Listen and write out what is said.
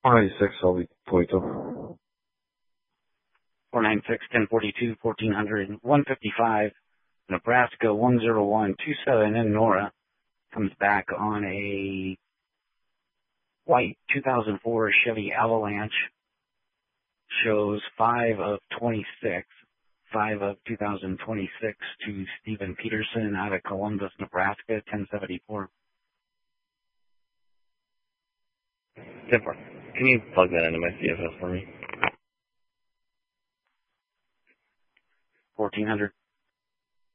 496, I'll be Puerto. 496, 1042, 1400, 155, Nebraska 10127 in Nora. Comes back on a white 2004 Chevy Avalanche. Shows 5 of 26, 5 of 2026 to Stephen Peterson out of Columbus, Nebraska, 1074. 10-4. Can you plug that into my CFS for me? 1400.